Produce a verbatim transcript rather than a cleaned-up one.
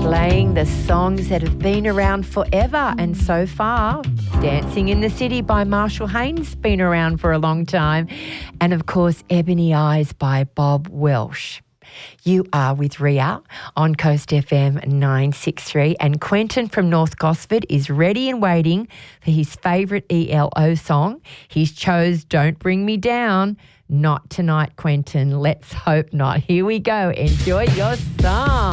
playing the songs that have been around forever. And so far, Dancing in the City by Marshall Haynes been around for a long time. And of course, Ebony Eyes by Bob Welsh. You are with Ria on Coast F M nine sixty-three, and Quentin from North Gosford is ready and waiting for his favourite E L O song. He's chose Don't Bring Me Down. Not tonight, Quentin. Let's hope not. Here we go. Enjoy your song.